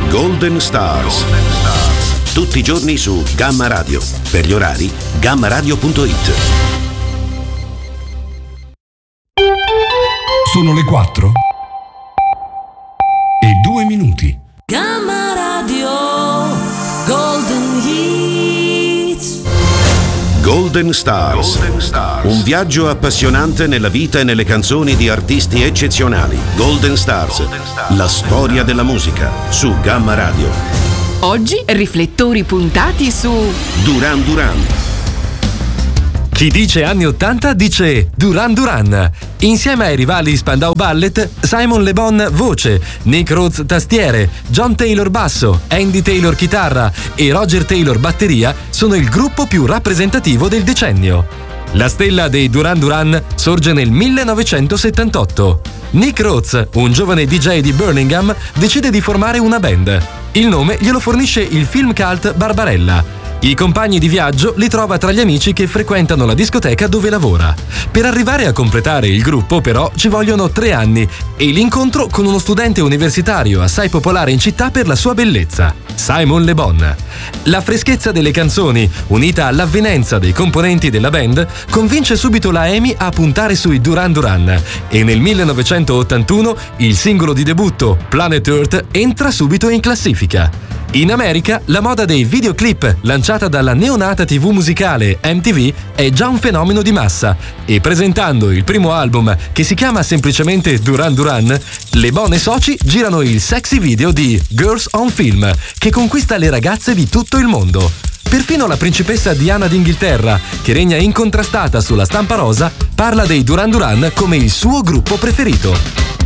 Golden Stars. Tutti i giorni su Gamma Radio. Per gli orari, gammaradio.it. Sono le 4 e 2 minuti. Gamma Radio Golden Hits. Golden Stars. Un viaggio appassionante nella vita e nelle canzoni di artisti eccezionali. Golden Stars. La storia della musica su Gamma Radio. Oggi riflettori puntati su Duran Duran. Chi dice anni 80 dice Duran Duran. Insieme ai rivali Spandau Ballet, Simon Le Bon voce, Nick Rhodes tastiere, John Taylor basso, Andy Taylor chitarra e Roger Taylor batteria sono il gruppo più rappresentativo del decennio. La stella dei Duran Duran sorge nel 1978. Nick Rhodes, un giovane DJ di Birmingham, decide di formare una band. Il nome glielo fornisce il film cult Barbarella. I compagni di viaggio li trova tra gli amici che frequentano la discoteca dove lavora. Per arrivare a completare il gruppo, però, ci vogliono 3 anni e l'incontro con uno studente universitario assai popolare in città per la sua bellezza, Simon Le Bon. La freschezza delle canzoni, unita all'avvenenza dei componenti della band, convince subito la EMI a puntare sui Duran Duran e nel 1981 il singolo di debutto, Planet Earth, entra subito in classifica. In America, la moda dei videoclip lanciata dalla neonata TV musicale MTV è già un fenomeno di massa e presentando il primo album, che si chiama semplicemente Duran Duran, Le Bon e soci girano il sexy video di Girls on Film, che conquista le ragazze di tutto il mondo. Perfino la principessa Diana d'Inghilterra, che regna incontrastata sulla stampa rosa, parla dei Duran Duran come il suo gruppo preferito.